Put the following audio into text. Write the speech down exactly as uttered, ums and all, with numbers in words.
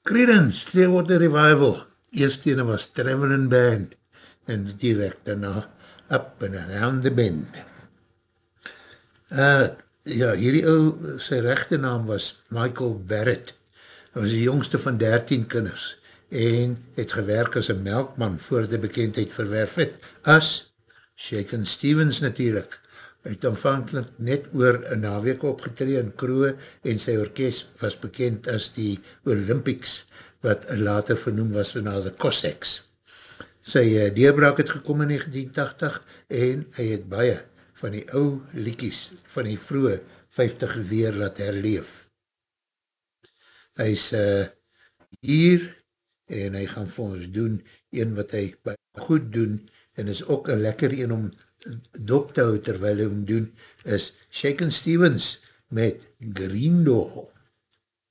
Creedence, Clearwater Revival. Eerst ene was Traveling Band en direct daarna Up and Around the Bend. Uh, ja, hierdie ou, sy rechte naam was Michael Barrett. Hy was die jongste van dertien kinders en het gewerk as een melkman voor die bekendheid verwerf het as Shakin' Stevens natuurlijk. Hy het aanvankelijk net oor een naweek opgetree in Kroe en sy orkest was bekend as die Olympics, wat later vernoem was na the Cossacks. Sy uh, deurbraak het gekom in negentien tachtig en hy het baie van die ou liekies van die vroege vyftig weer laat herleef. Hy is uh, hier en hy gaan vir ons doen een wat hy goed doen en is ook een lekker een om dop te hou terwijl hy hom doen is Shakin' Stevens met Green Door.